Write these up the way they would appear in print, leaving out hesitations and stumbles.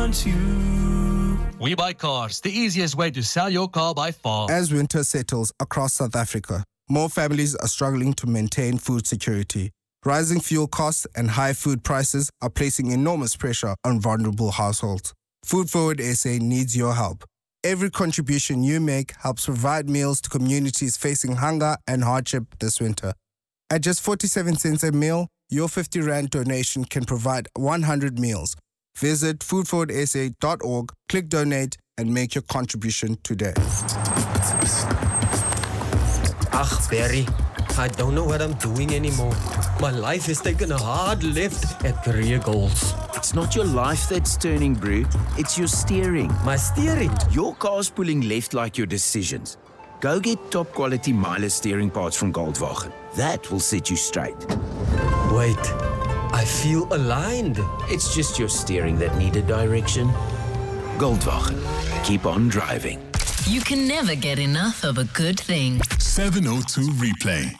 want you. We Buy Cars, the easiest way to sell your car by far. As winter settles across South Africa, more families are struggling to maintain food security. Rising fuel costs and high food prices are placing enormous pressure on vulnerable households. Food Forward SA needs your help. Every contribution you make helps provide meals to communities facing hunger and hardship this winter. At just 47 cents a meal, your 50 Rand donation can provide 100 meals. Visit foodforwardsa.org, click donate, and make your contribution today. Ach, Barry, I don't know what I'm doing anymore. My life has taken a hard left at career goals. It's not your life that's turning, Brew. It's your steering. My steering? Your car's pulling left like your decisions. Go get top quality Miele steering parts from Goldwagen. That will set you straight. Wait, I feel aligned. It's just your steering that needed direction. Goldwagen. Keep on driving. You can never get enough of a good thing. 702 Replay.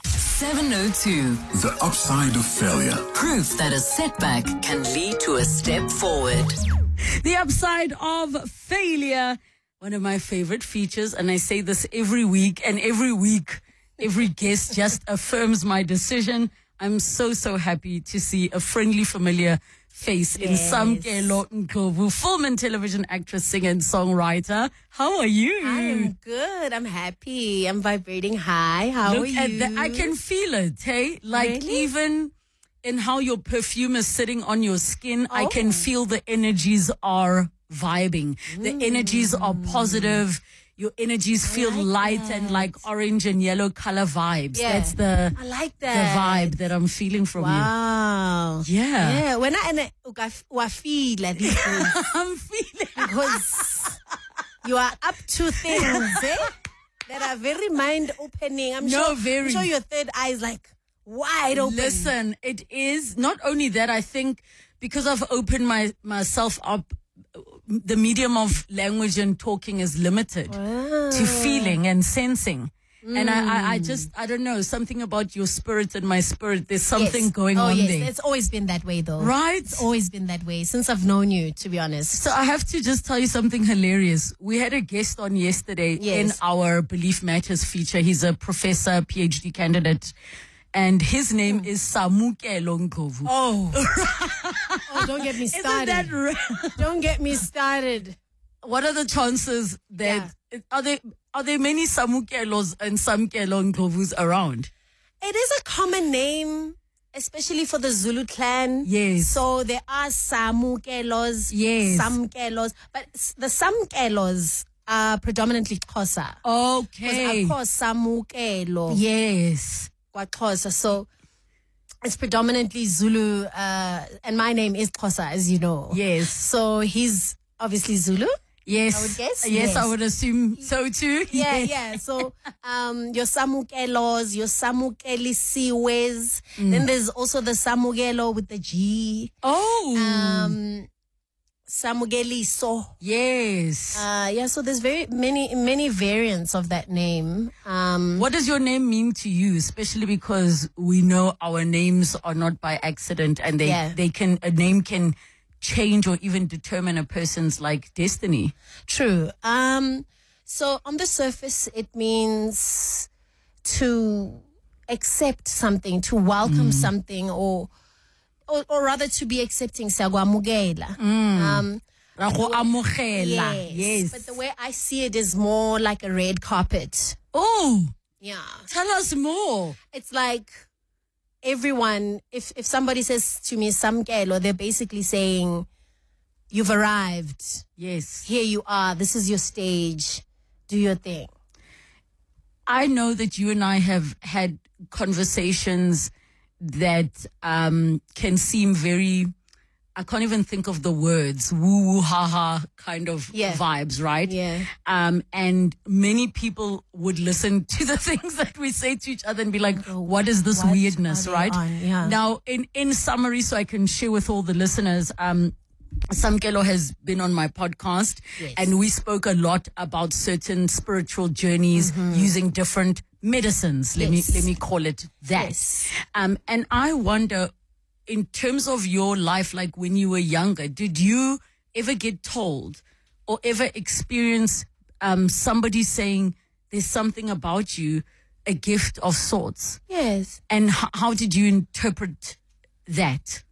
702. The upside of failure. Proof that a setback can lead to a step forward. The upside of failure. One of my favorite features, and I say this every week, and every week, every guest just affirms my decision. I'm so happy to see a friendly, familiar face in Samkelo Ndlovu, film and television actress, singer, and songwriter. How are you? I am good. I'm happy. I'm vibrating high. How are you? I can feel it, hey? Like, really? Even in how your perfume is sitting on your skin, I can feel the energies are vibing. The energies are positive. Your energies feel light and like orange and yellow color vibes. Yeah. That's the I like that. the vibe that I'm feeling from you. Wow. Yeah. When I feel like this, I'm feeling because you are up to things that are very mind opening. I'm sure your third eye is like wide open. Listen, it is not only that. I think because I've opened myself up, the medium of language and talking is limited to feeling and sensing. And I don't know, something about your spirit and my spirit. There's something going on there. It's always been that way though. Right? It's always been that way since I've known you, to be honest. So I have to just tell you something hilarious. We had a guest on yesterday in our Belief Matters feature. He's a professor, PhD candidate. And his name is Samukelo Ndlovu. Oh, don't get me started. Isn't that Don't get me started. What are the chances that are there many Samukelos and Samkelo Ndlovus around? It is a common name, especially for the Zulu clan. Yes. So there are Samukelos, Samkelos, but the Samkelos are predominantly Xhosa. Okay. Of course, Samukelo. Yes. Xhosa. So it's predominantly Zulu, and my name is Xhosa, as you know. Yes. So he's obviously Zulu. Yes. I would guess. Yes, I would assume so too. Yeah. So your Samukelos, your Samukelisiwes. Then there's also the Samukelo with the G. Oh. Samukeliso. Yes. So there's very many variants of that name. What does your name mean to you? Especially because we know our names are not by accident, and a name can change or even determine a person's like destiny. True. So on the surface, it means to accept something, to welcome something, or rather to be accepting. Siyakwamukeela. Yes. But the way I see it is more like a red carpet. Oh. Yeah. Tell us more. It's like everyone, if somebody says to me Samkelo, they're basically saying, you've arrived. Yes. Here you are. This is your stage. Do your thing. I know that you and I have had conversations that can seem very, I can't even think of the words, woo-woo, ha-ha kind of vibes, right? Yeah. And many people would listen to the things that we say to each other and be like, what is this weirdness, right? Yeah. Now, in summary, so I can share with all the listeners, Samkelo has been on my podcast, and we spoke a lot about certain spiritual journeys using different medicines. Let me call it that. Yes. And I wonder, in terms of your life, like when you were younger, did you ever get told or ever experience somebody saying there's something about you, a gift of sorts? Yes. And how did you interpret that?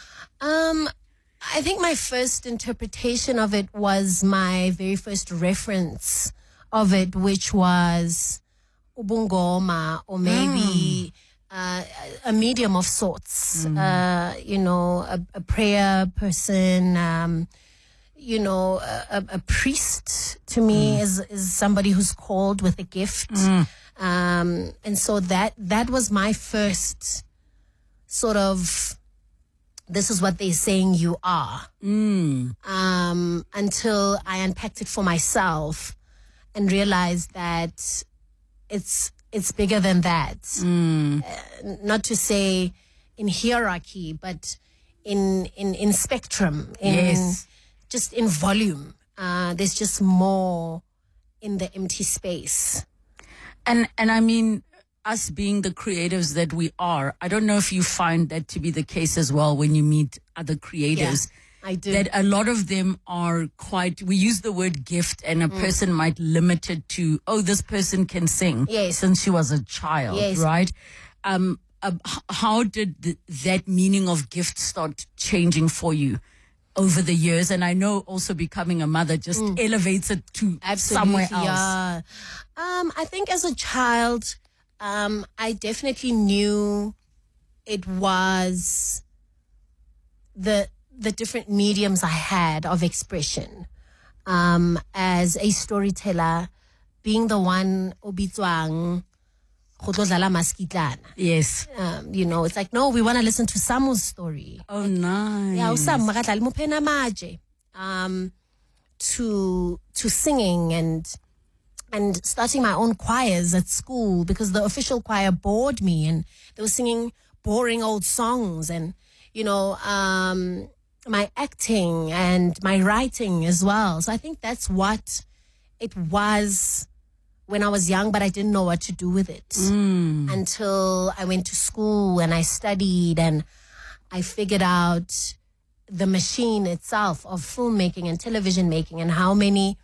I think my first interpretation of it was my very first reference of it, which was ubungoma, or maybe a medium of sorts, a prayer person, a priest to me is somebody who's called with a gift. And so that was my first sort of, this is what they're saying you are. Until I unpacked it for myself and realized that it's bigger than that. Not to say in hierarchy, but in spectrum, just in volume. There's just more in the empty space. And I mean, us being the creatives that we are, I don't know if you find that to be the case as well when you meet other creators. Yeah, I do. That a lot of them are we use the word gift, and a person might limit it to, this person can sing since she was a child, right? How did that meaning of gift start changing for you over the years? And I know also becoming a mother just elevates it to somewhere else. Yeah. I think as a child, I definitely knew it was the different mediums I had of expression. As a storyteller, being the one obitswang go tlo dlala maskitlana. Yes. It's like, no, we want to listen to Samu's story. Oh, nice. Yeah, Sam makadlala muphena maje. To singing and starting my own choirs at school, because the official choir bored me and they were singing boring old songs, and my acting and my writing as well. So I think that's what it was when I was young, but I didn't know what to do with it until I went to school and I studied and I figured out the machine itself of filmmaking and television making, and how many,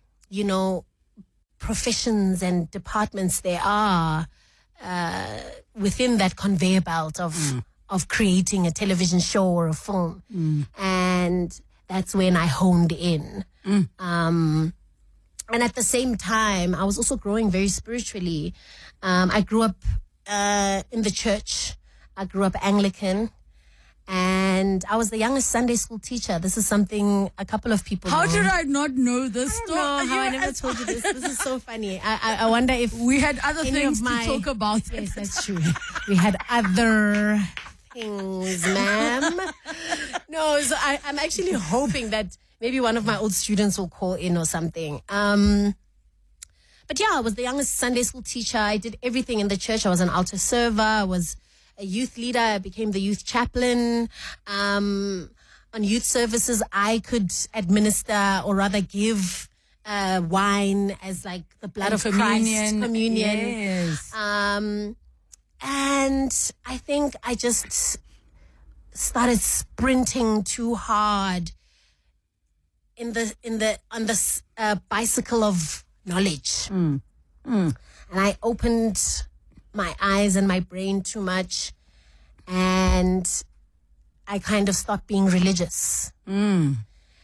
professions and departments there are within that conveyor belt of creating a television show or a film. And that's when I honed in. And at the same time, I was also growing very spiritually. I grew up in the church. I grew up Anglican. And I was the youngest Sunday school teacher. This is something a couple of people How know. did I not know this story? I never told you this. This is so funny. I wonder if we had other things to talk about. Yes, that's true. We had other things, ma'am. No, so I'm actually hoping that maybe one of my old students will call in or something. But yeah, I was the youngest Sunday school teacher. I did everything in the church. I was an altar server. I was a youth leader. I became the youth chaplain. On youth services, I could administer, or rather give wine as like the blood of communion. Christ. Communion. Yes. And I think I just started sprinting too hard on this bicycle of knowledge. And I opened my eyes and my brain too much, and I kind of stopped being religious. And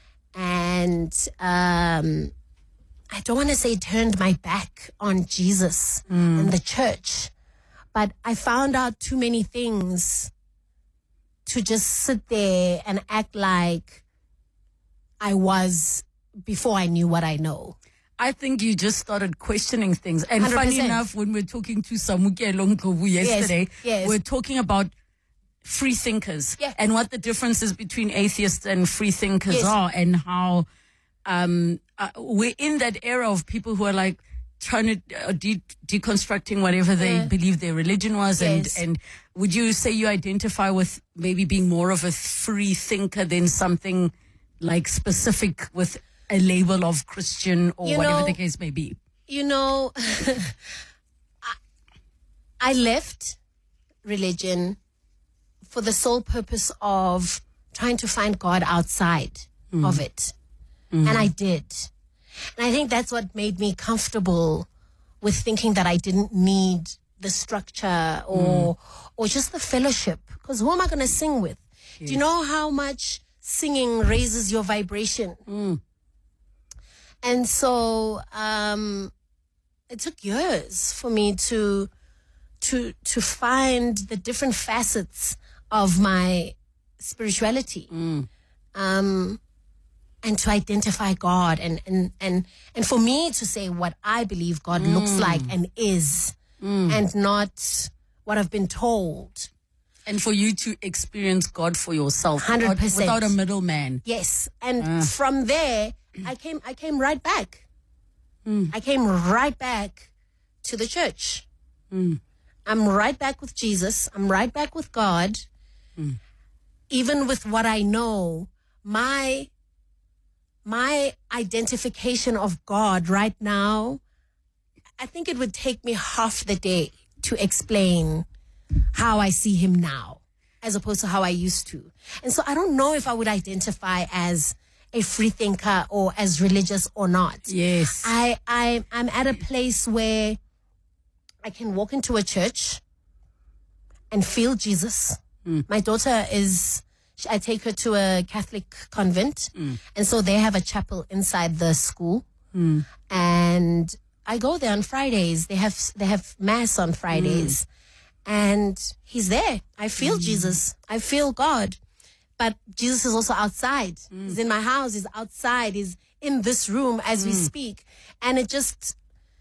I don't want to say turned my back on Jesus and the church, but I found out too many things to just sit there and act like I was before I knew what I know. I think you just started questioning things. And 100%. funny enough, when we were talking to Samukelo Ndlovu yesterday, yes. we're talking about free thinkers and what the differences between atheists and free thinkers are, and how we're in that era of people who are like trying to deconstructing whatever they believe their religion was. And would you say you identify with maybe being more of a free thinker than something like specific with a label of Christian or whatever the case may be? I left religion for the sole purpose of trying to find God outside of it. And I did. And I think that's what made me comfortable with thinking that I didn't need the structure or just the fellowship. Because who am I going to sing with? Yes. Do you know how much singing raises your vibration? And so it took years for me to find the different facets of my spirituality. And to identify God and for me to say what I believe God looks like and is, and not what I've been told. And for you to experience God for yourself 100%. without a middleman. Yes. And from there, I came right back. I came right back to the church. I'm right back with Jesus. I'm right back with God. Even with what I know, my identification of God right now, I think it would take me half the day to explain how I see him now as opposed to how I used to. And so I don't know if I would identify as a free thinker or as religious or not. Yes. I'm at a place where I can walk into a church and feel Jesus. My daughter I take her to a Catholic convent, and so they have a chapel inside the school. And I go there on Fridays. They have mass on Fridays, and he's there. I feel Jesus. I feel God. But Jesus is also outside. He's in my house. He's outside. He's in this room as we speak. And it just,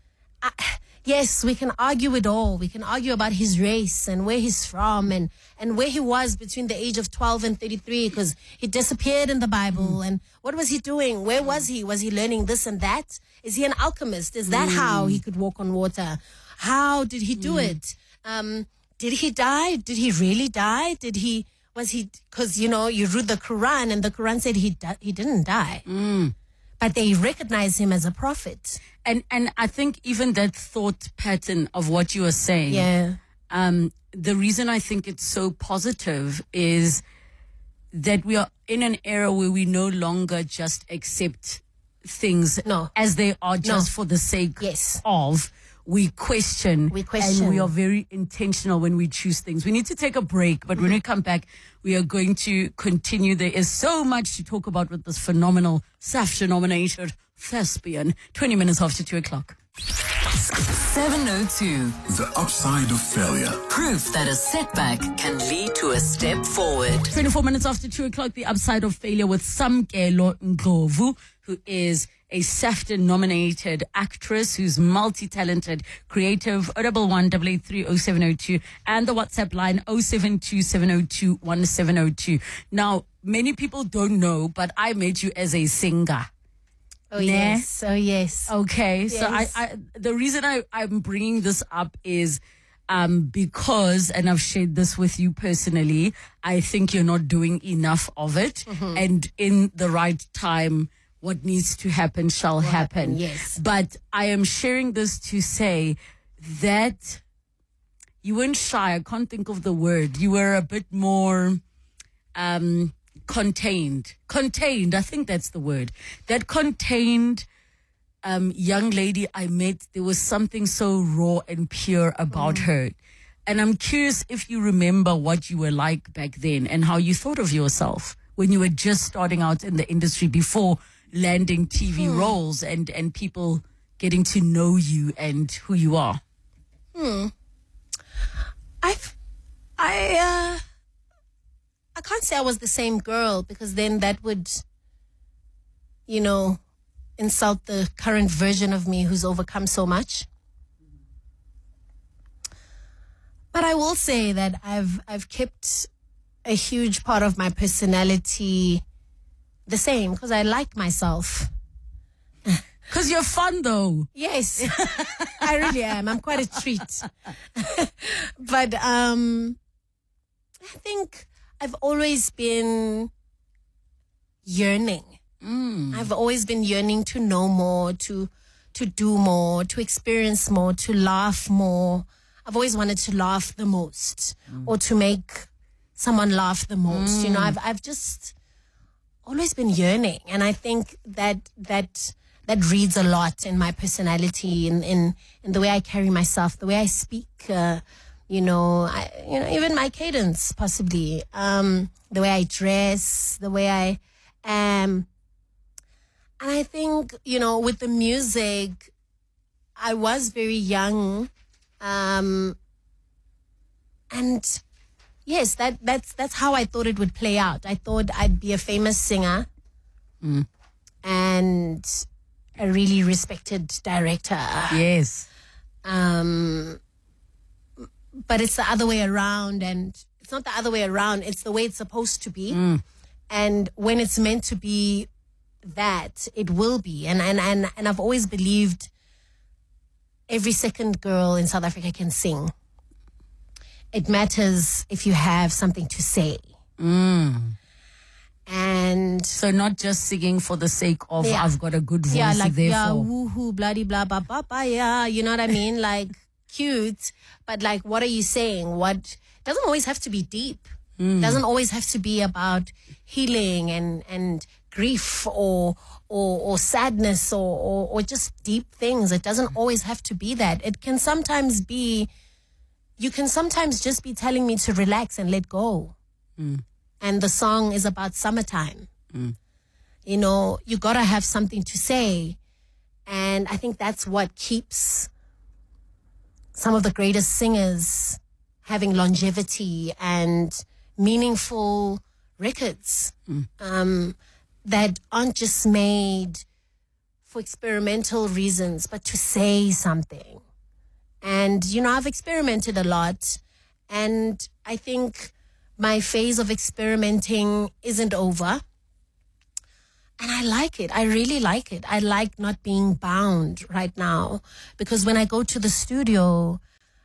yes, we can argue it all. We can argue about his race and where he's from and where he was between the age of 12 and 33, because he disappeared in the Bible. And what was he doing? Where was he? Was he learning this and that? Is he an alchemist? Is that how he could walk on water? How did he do it? Did he die? Did he really die? Because, you read the Quran and the Quran said he didn't die. But they recognize him as a prophet. And I think even that thought pattern of what you are saying, the reason I think it's so positive is that we are in an era where we no longer just accept things as they are just for the sake of. We question. And we are very intentional when we choose things. We need to take a break, but when we come back, we are going to continue. There is so much to talk about with this phenomenal SAFTA-nominated thespian. 20 minutes after 2 o'clock. 702. The upside of failure. Proof that a setback can lead to a step forward. 24 minutes after 2 o'clock, the upside of failure with Samkelo Ndlovu, who is a SAFTA-nominated actress who's multi-talented, creative. 011-883-0702 and the WhatsApp line 072-702-1702. Now, many people don't know, but I met you as a singer. Oh, yes. Oh, yes. Okay. Yes. So I the reason I'm bringing this up is because, and I've shared this with you personally, I think you're not doing enough of it. And in the right time, what needs to happen shall happen. Yes. But I am sharing this to say that you weren't shy. I can't think of the word. You were a bit more contained. I think that's the word. That contained young lady I met, there was something so raw and pure about her. And I'm curious if you remember what you were like back then and how you thought of yourself when you were just starting out in the industry before landing TV roles and people getting to know you and who you are. I can't say I was the same girl, because then that would, insult the current version of me who's overcome so much. But I will say that I've kept a huge part of my personality the same, because I like myself. Because you're fun, though. Yes, I really am. I'm quite a treat. But I think I've always been yearning. I've always been yearning to know more, to do more, to experience more, to laugh more. I've always wanted to laugh the most or to make someone laugh the most. I've just always been yearning. And I think that reads a lot in my personality, in the way I carry myself, the way I speak, even my cadence, possibly, the way I dress, the way I am. And I think, with the music, I was very young. And yes, that's how I thought it would play out. I thought I'd be a famous singer and a really respected director. Yes. But it's the other way around, and it's not the other way around. It's the way it's supposed to be. And when it's meant to be that, it will be. And I've always believed every second girl in South Africa can sing. It matters if you have something to say. And so not just singing for the sake of I've got a good voice. Yeah, like therefore. woohoo, bloody blah blah blah blah. Yeah, you know what I mean? Like cute, but like, what are you saying? What doesn't always have to be deep. Doesn't always have to be about healing and grief or sadness or just deep things. It doesn't always have to be that. It can sometimes be. You can sometimes just be telling me to relax and let go. And the song is about summertime. You got to have something to say. And I think that's what keeps some of the greatest singers having longevity and meaningful records that aren't just made for experimental reasons, but to say something. And, I've experimented a lot, and I think my phase of experimenting isn't over. And I like it. I really like it. I like not being bound right now, because when I go to the studio,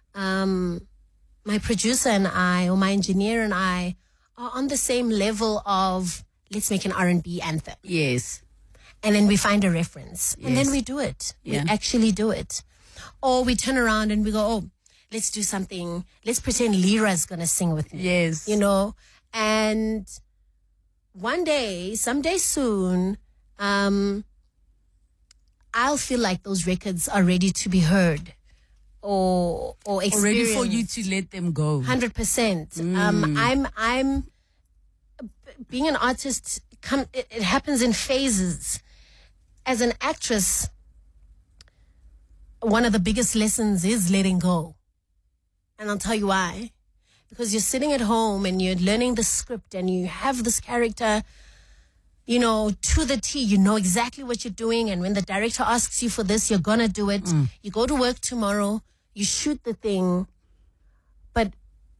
my producer and I, or my engineer and I, are on the same level of, let's make an R&B anthem. Yes. And then we find a reference. And then we do it. Yeah. We actually do it. Or we turn around and we go, oh, let's do something. Let's pretend Lyra's going to sing with me. Yes. And one day, someday soon, I'll feel like those records are ready to be heard or experienced. Ready for you to let them go. 100%. I'm being an artist, it happens in phases. As an actress, one of the biggest lessons is letting go. And I'll tell you why. Because you're sitting at home and you're learning the script and you have this character, to the T. You know exactly what you're doing. And when the director asks you for this, you're going to do it. You go to work tomorrow, you shoot the thing. But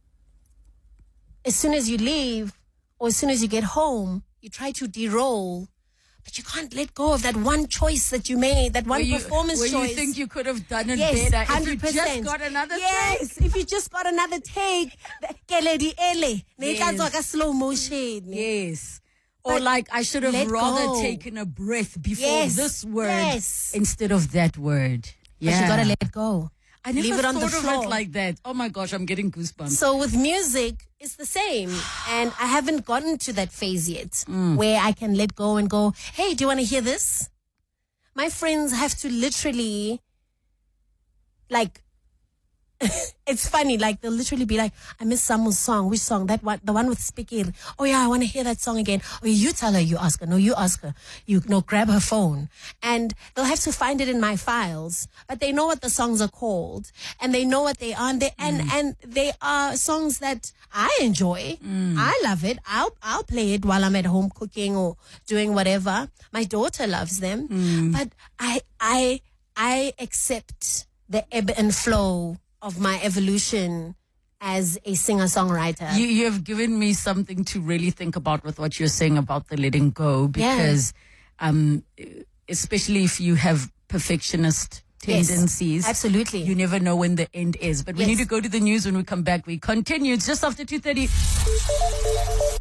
as soon as you leave or as soon as you get home, you try to de-roll. But you can't let go of that one choice that you made, that one performance choice. Where you think you could have done it yes, better 100%. if you just got another take. Yes, if you just got another take. Slow motion. Yes. But or like, I should have rather go. taken a breath before this word Yes. instead of that word. But you gotta let go. I never Leave it on thought the of floor. it like that. Oh my gosh, I'm getting goosebumps. So with music, it's the same. And I haven't gotten to that phase yet where I can let go and go, hey, do you want to hear this? My friends have to literally, it's funny, they'll literally be like, I miss someone's song. Which song? That one, the one with Speaking. Oh yeah, I want to hear that song again. Oh, you tell her, you ask her. No, you ask her. Grab her phone. And they'll have to find it in my files. But they know what the songs are called. And they know what they are. And they are songs that I enjoy. I love it. I'll play it while I'm at home cooking or doing whatever. My daughter loves them. But I accept the ebb and flow of my evolution as a singer-songwriter. You have given me something to really think about with what you're saying about the letting go, because especially if you have perfectionist tendencies. Yes, absolutely. You never know when the end is. But we need to go to the news. When we come back, we continue. It's just after 2:30.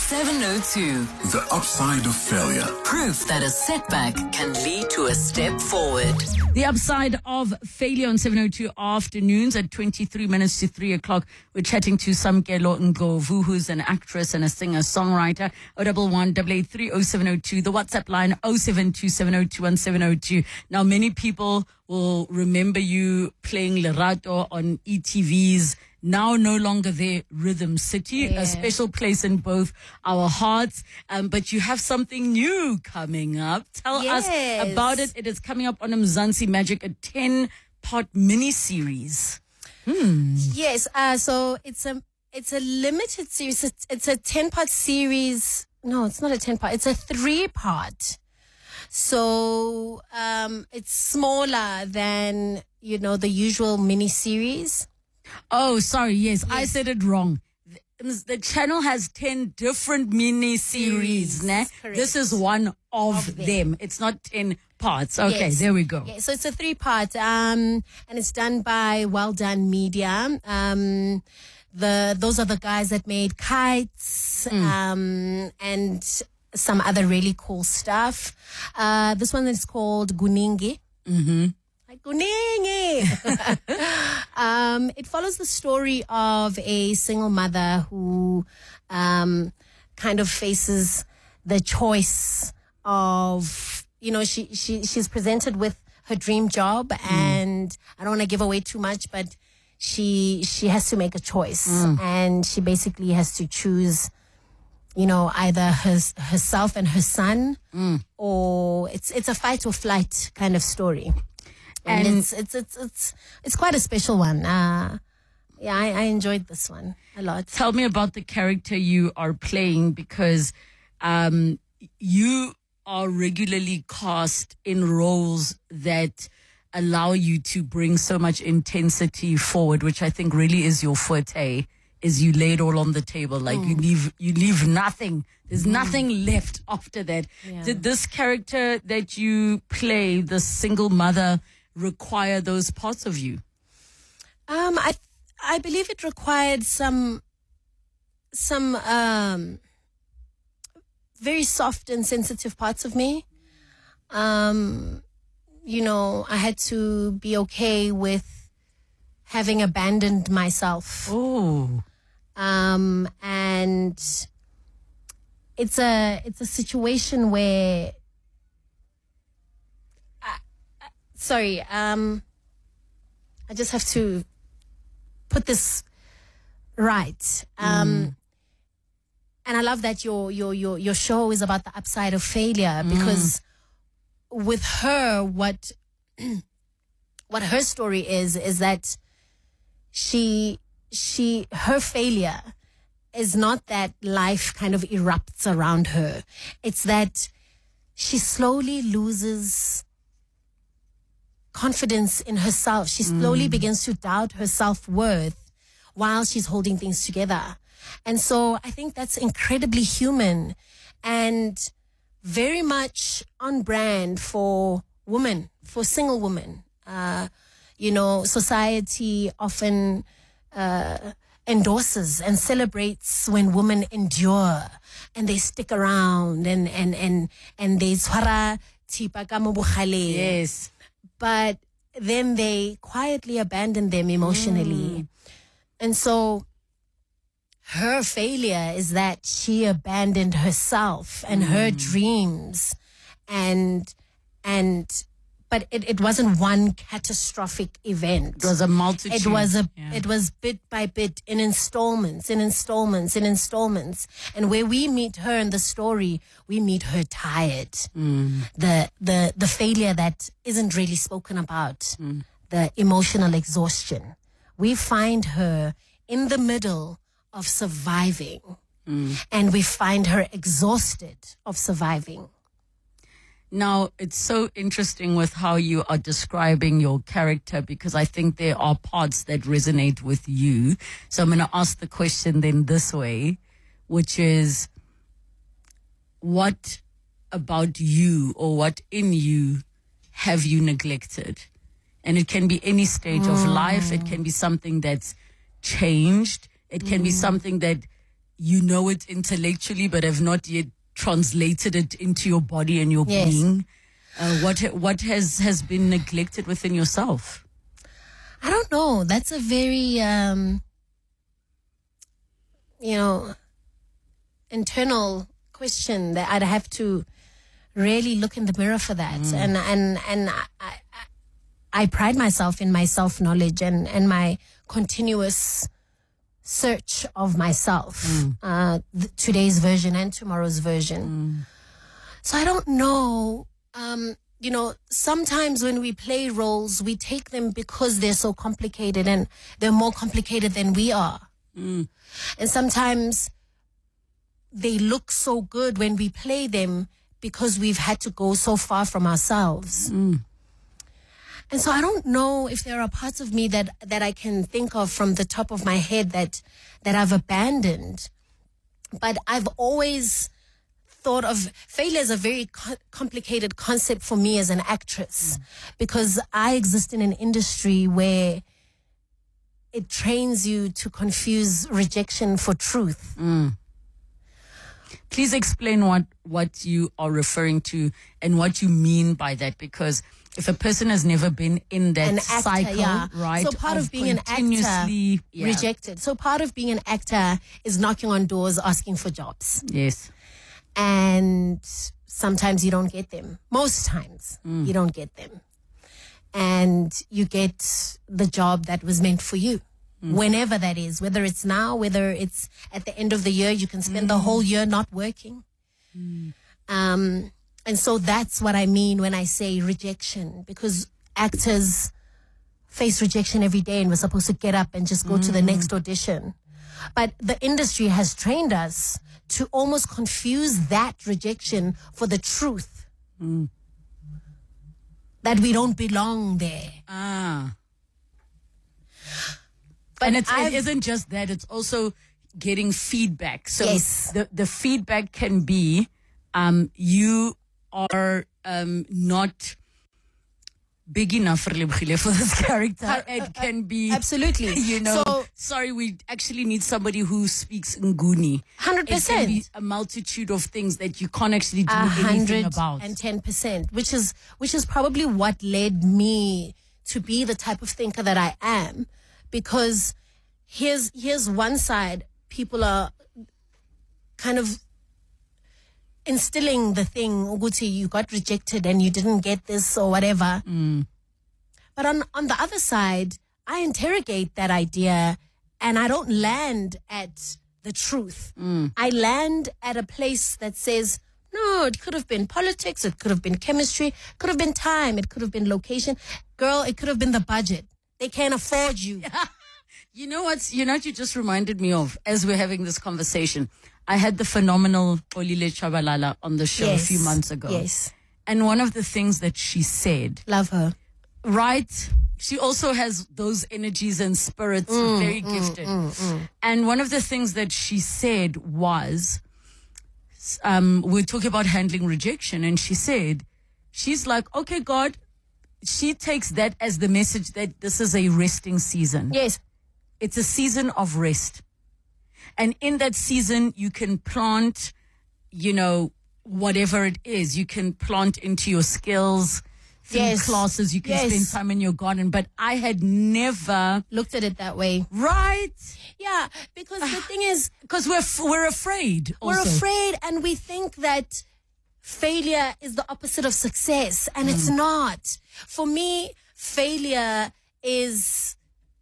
702. The upside of failure. Proof that a setback can lead to a step forward. The upside of failure on 702 afternoons at 23 minutes to 3 o'clock. We're chatting to Samkelo Ndlovu, who's an actress and a singer-songwriter. 011-883-0702. The WhatsApp line 0727021702. Now, many people will remember you playing Lerato on ETV's now no longer there, Rhythm City, a special place in both our hearts. But you have something new coming up. Tell us about it. It is coming up on Mzansi Magic, a 10-part mini-series. Yes, so it's a limited series. It's a 10-part series. No, it's not a 10-part. It's a 3-part. So it's smaller than, the usual mini-series. Oh, sorry. Yes, I said it wrong. The channel has 10 different mini-series. This is one of them. It's not 10 parts. Okay, there we go. Yeah, so it's a 3-part, and it's done by Well Done Media. Those are the guys that made Kites, and some other really cool stuff. This one is called Guningi. Guningi. It follows the story of a single mother who kind of faces the choice of, she's presented with her dream job, and I don't want to give away too much, but she has to make a choice, and she basically has to choose, either herself and her son, or it's a fight or flight kind of story. And it's quite a special one. I enjoyed this one a lot. Tell me about the character you are playing, because you are regularly cast in roles that allow you to bring so much intensity forward, which I think really is your forte. Is you lay it all on the table, like you leave nothing. There's nothing left after that. Yeah. Did this character that you play, the single mother, require those parts of you? I believe it required some very soft and sensitive parts of me. I had to be okay with having abandoned myself. Oh. And it's a situation where I just have to put this right. And I love that your show is about the upside of failure, because with her, what her story is that her failure is not that life kind of erupts around her. It's that she slowly loses confidence in herself. She slowly begins to doubt her self-worth while she's holding things together. And so I think that's incredibly human and very much on brand for women, for single women. Society often endorses and celebrates when women endure and they stick around and they tshwara thipa ka mo bogale. Yes. But then they quietly abandon them emotionally. And so her failure is that she abandoned herself and her dreams, but it wasn't one catastrophic event. It was a multitude. It was bit by bit, in installments. And where we meet her in the story, we meet her tired. The failure that isn't really spoken about, the emotional exhaustion. We find her in the middle of surviving, and we find her exhausted of surviving. Now, it's so interesting with how you are describing your character, because I think there are parts that resonate with you. So I'm going to ask the question then this way, which is, what about you, or what in you have you neglected? And it can be any stage of life. It can be something that's changed. It can be something that you know it intellectually, but have not yet translated it into your body and your being. What has been neglected within yourself? I don't know. That's a very, internal question that I'd have to really look in the mirror for that. And I pride myself in my self-knowledge and my continuous search of myself, today's version and tomorrow's version. So I don't know. Sometimes when we play roles, we take them because they're so complicated and they're more complicated than we are. And sometimes they look so good when we play them because we've had to go so far from ourselves. And so I don't know if there are parts of me that I can think of from the top of my head that I've abandoned. But I've always thought of failure as a very complicated concept for me as an actress, because I exist in an industry where it trains you to confuse rejection for truth. Please explain what you are referring to and what you mean by that, because if a person has never been in that cycle, right? So part of being an actor rejected. So part of being an actor is knocking on doors, asking for jobs. Yes. And sometimes you don't get them. Most times you don't get them. And you get the job that was meant for you. Whenever that is, whether it's now, whether it's at the end of the year, you can spend the whole year not working. And so that's what I mean when I say rejection, because actors face rejection every day and we're supposed to get up and just go to the next audition. But the industry has trained us to almost confuse that rejection for the truth. That we don't belong there. But it isn't just that, it's also getting feedback. So the feedback can be, you are not big enough for this character. It can be absolutely. So, sorry, we actually need somebody who speaks Nguni. 100%. It can be a multitude of things that you can't actually do anything about. 110%, which is probably what led me to be the type of thinker that I am. Because here's one side, people are kind of instilling the thing, Uguti, you got rejected and you didn't get this or whatever. But on the other side, I interrogate that idea and I don't land at the truth. I land at a place that says, no, it could have been politics, it could have been chemistry, it could have been time, it could have been location. Girl, it could have been the budget. They can't afford you. You know what you just reminded me of as we're having this conversation? I had the phenomenal Olile Chabalala on the show a few months ago. Yes. And one of the things that she said. Love her. Right? She also has those energies and spirits, very gifted. And one of the things that she said was, we're talking about handling rejection. And she said, she's like, okay, God, she takes that as the message that this is a resting season. Yes. It's a season of rest. And in that season, you can plant, whatever it is. You can plant into your skills, through classes, you can spend time in your garden. But I had never looked at it that way. Right? Yeah, because the thing is... Because we're afraid also. We're afraid and we think that failure is the opposite of success, and it's not. For me, failure is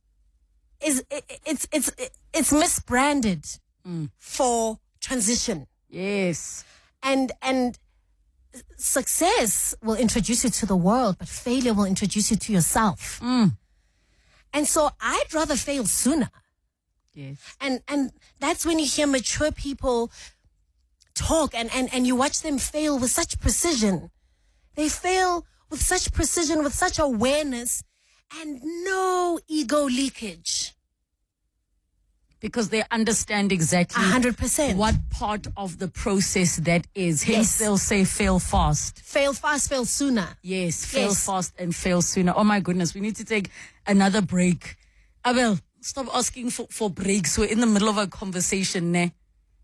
misbranded for transition. Yes. And success will introduce you to the world, but failure will introduce you to yourself. And so I'd rather fail sooner. Yes. And that's when you hear mature people talk and you watch them fail with such precision. They fail with such precision, with such awareness, and no ego leakage. Because they understand exactly 100% what part of the process that is. Hence, they'll say fail fast. Fail fast, fail sooner. Yes, fail fast and fail sooner. Oh my goodness, we need to take another break. Abel, stop asking for breaks. We're in the middle of a conversation, ne?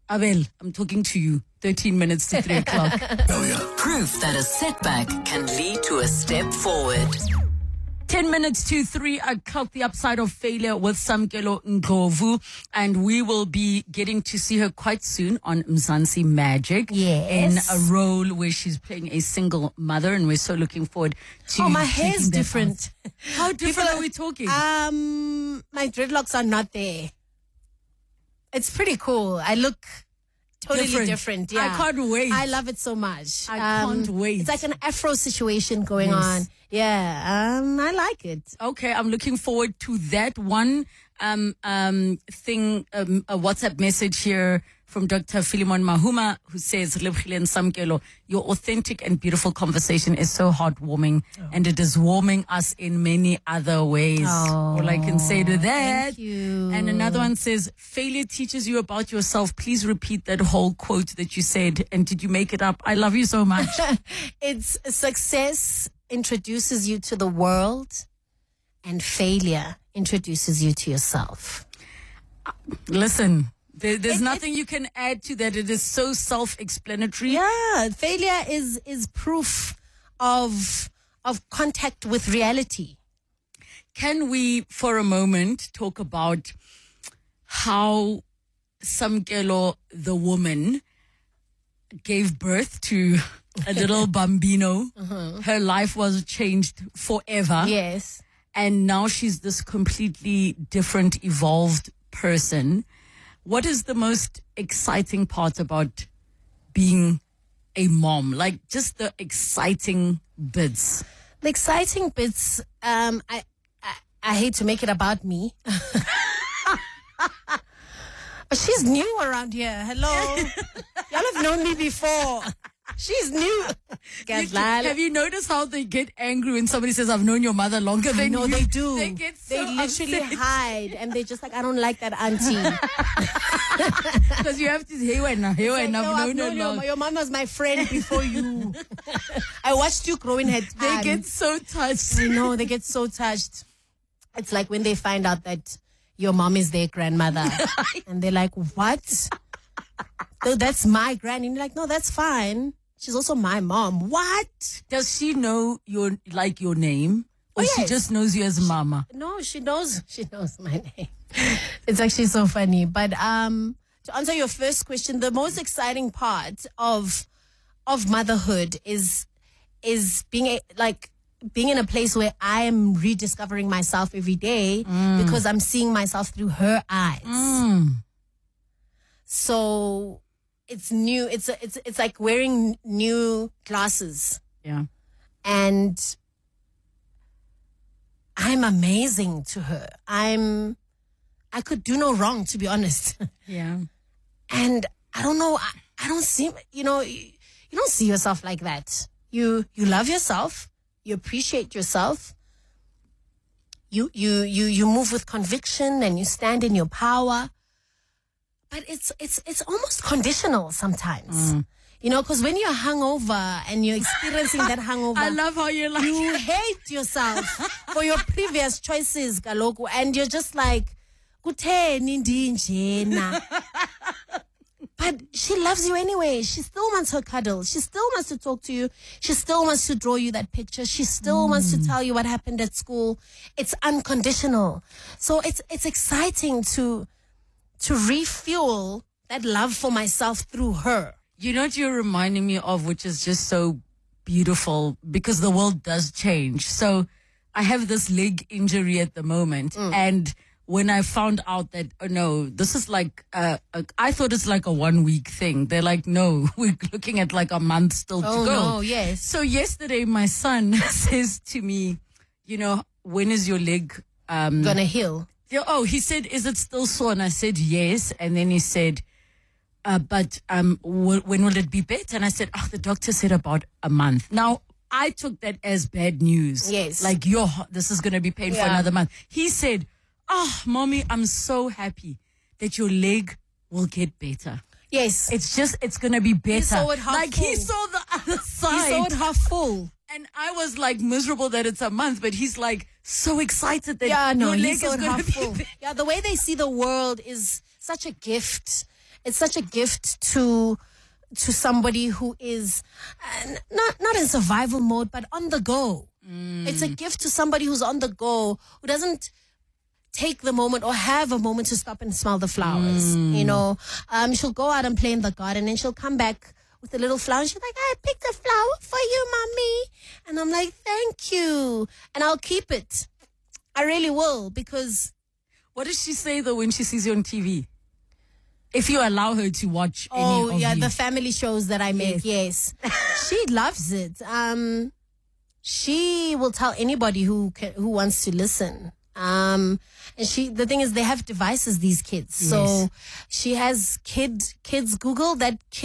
Abel, I'm talking to you. 13 minutes to 3 o'clock. Proof that a setback can lead to a step forward. 10 minutes to 3 o'clock, the upside of failure with Samkelo Ndlovu. And we will be getting to see her quite soon on Mzansi Magic. Yes. In a role where she's playing a single mother. And we're so looking forward to my hair's taking that different. How different are we talking? My dreadlocks are not there. It's pretty cool. I look totally different. Yeah. I can't wait. I love it so much. I can't wait. It's like an Afro situation going on. Yeah. I like it. Okay, I'm looking forward to that one thing, a WhatsApp message here from Dr. Philemon Mahuma, who says, Lebogile Samkelo, your authentic and beautiful conversation is so heartwarming, and it is warming us in many other ways. All I can say to that. Thank you. And another one says, failure teaches you about yourself. Please repeat that whole quote that you said. And did you make it up? I love you so much. It's success introduces you to the world, and failure introduces you to yourself. Listen, there's nothing you can add to that. It is so self-explanatory. Yeah, failure is proof of contact with reality. Can we, for a moment, talk about how Samkelo, the woman, gave birth to a little bambino. Her life was changed forever. Yes. And now she's this completely different, evolved person. What is the most exciting part about being a mom? Like, just the exciting bits. The exciting bits, I hate to make it about me. She's new around here. Hello. Y'all have known me before. She's new. Have you noticed how they get angry when somebody says, I've known your mother longer than you? No, they do. They get so literally upset. hide, and they're just like, I don't like that auntie. Because you have to say, I've known her long. Your mom was my friend before you. I watched you growing her They tongue. get so touched. I know, they get so touched. It's like when they find out that your mom is their grandmother. And they're like, what? No, that's my granny. And you're like, no, that's fine. She's also my mom. What? Does she know your name? Or she yes. just knows you as mama? No, she knows my name. It's actually so funny. But to answer your first question, the most exciting part of motherhood is being being in a place where I am rediscovering myself every day because I'm seeing myself through her eyes. So it's new. It's like wearing new glasses. Yeah. And I'm amazing to her. I could do no wrong, to be honest. Yeah. And I don't know. I don't see. You don't see yourself like that. You love yourself. You appreciate yourself. You move with conviction and you stand in your power. But it's almost conditional sometimes. Because when you're hungover and you're experiencing that hangover, I love how you're like, you hate yourself for your previous choices, Kaloku, and you're just like, kutheni ndinje na? But she loves you anyway. She still wants her cuddle. She still wants to talk to you. She still wants to draw you that picture. She still wants to tell you what happened at school. It's unconditional. So it's exciting to refuel that love for myself through her. you know what you're reminding me of, which is just so beautiful because the world does change. So I have this leg injury at the moment. And when I found out that, oh no, this is like, I thought it's like a 1 week thing. They're like, no, we're looking at like a month still to go. Oh no, yes. So yesterday my son says to me, you know, when is your leg Gonna heal? Yeah, oh, he said, is it still sore? And I said, yes. And then he said, but when will it be better? And I said, oh, the doctor said about a month. Now, I took that as bad news. Yes. Like, this is going to be pain for another month. He said, oh, mommy, I'm so happy that your leg will get better. Yes. It's going to be better. He saw it half like, full. he saw the other side. He saw it half full. And I was like miserable that it's a month, but he's like so excited that Yeah, no, your he leg saw is it going half to be full. better. Yeah, the way they see the world is such a gift. it's such a gift to somebody who is not in survival mode, but on the go. It's a gift to somebody who's on the go, who doesn't take the moment or have a moment to stop and smell the flowers. You know, she'll go out and play in the garden, and she'll come back with a little flower. And she's like, I picked a flower for you, mommy. And I'm like, thank you. And I'll keep it. I really will, because... What does she say, though, when she sees you on TV? If you allow her to watch any of the family shows that I make, yes. She loves it. She will tell anybody who wants to listen. And the thing is, they have devices, these kids. So she has kids Google,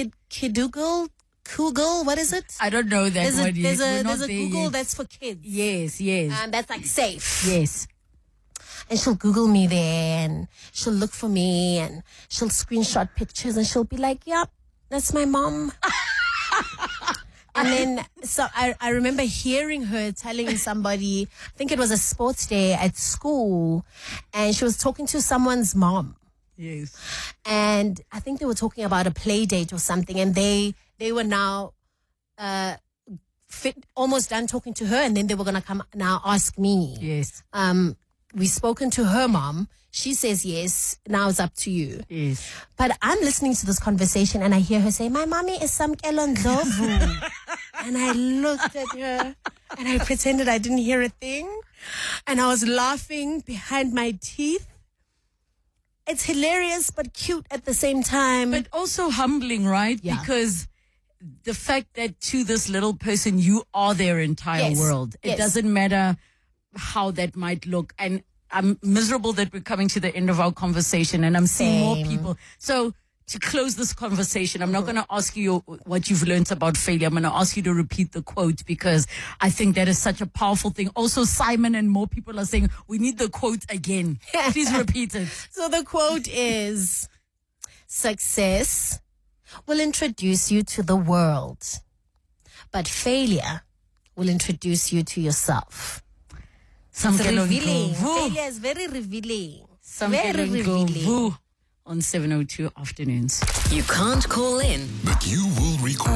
Google, what is it? I don't know that word. There's a Google that's for kids. Yes. And that's like safe. Yes. And she'll Google me there, and she'll look for me, and she'll screenshot pictures, and she'll be like, yep, that's my mom. And then, so I remember hearing her telling somebody, I think it was a sports day at school, and she was talking to someone's mom. Yes. And I think they were talking about a play date or something, and they were now almost done talking to her, and then they were going to come now ask me. Yes. We've spoken to her mom. She says yes. Now it's up to you. Yes. But I'm listening to this conversation, and I hear her say, my mommy is Samkelo Ndlovu. And I looked at her, and I pretended I didn't hear a thing. And I was laughing behind my teeth. It's hilarious, but cute at the same time. But also humbling, right? Yeah. Because the fact that to this little person, you are their entire world. It doesn't matter how that might look. And I'm miserable that we're coming to the end of our conversation, and I'm seeing more people. So to close this conversation, I'm not going to ask you what you've learned about failure. I'm going to ask you to repeat the quote, because I think that is such a powerful thing. Also, Simon and more people are saying, we need the quote again. Please repeat it. So the quote is, success will introduce you to the world, but failure will introduce you to yourself. It's revealing. Failure is very revealing. Very revealing. On 702 afternoons. You can't call in, But you will recall